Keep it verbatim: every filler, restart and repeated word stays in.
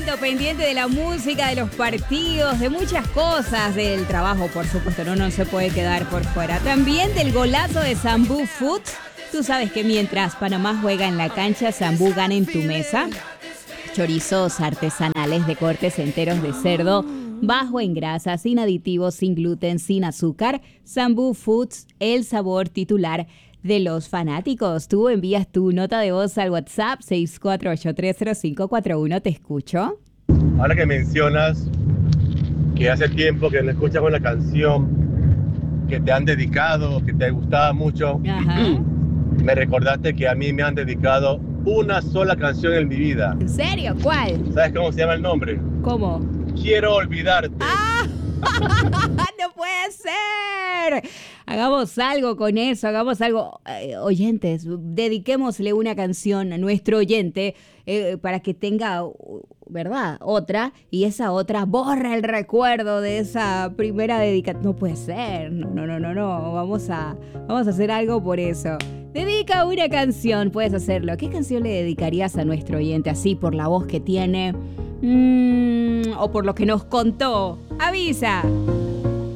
atento, pendiente de la música, de los partidos, de muchas cosas, del trabajo, por supuesto, no, no se puede quedar por fuera. También del golazo de Sambú Food. Tú sabes que mientras Panamá juega en la cancha, Sambú gana en tu mesa. Chorizos artesanales de cortes enteros de cerdo, bajo en grasa, sin aditivos, sin gluten, sin azúcar. Sambú Foods, el sabor titular de los fanáticos. Tú envías tu nota de voz al WhatsApp seis cuatro ocho tres cero cinco cuatro uno. Te escucho. Ahora que mencionas que hace tiempo que no escuchas una canción que te han dedicado, que te gustaba mucho, Ajá. me recordaste que a mí me han dedicado una sola canción en mi vida. ¿En serio? ¿Cuál? ¿Sabes cómo se llama el nombre? ¿Cómo? Quiero olvidarte. ¡Ah! ¡No puede ser! Hagamos algo con eso, hagamos algo. Eh, oyentes, dediquémosle una canción a nuestro oyente eh, para que tenga, ¿verdad? Otra, y esa otra borra el recuerdo de esa primera dedicación. No puede ser, no, no, no, no, no. Vamos a, vamos a hacer algo por eso. Dedica una canción, puedes hacerlo. ¿Qué canción le dedicarías a nuestro oyente? Así, por la voz que tiene. Mm, o por lo que nos contó. Avisa.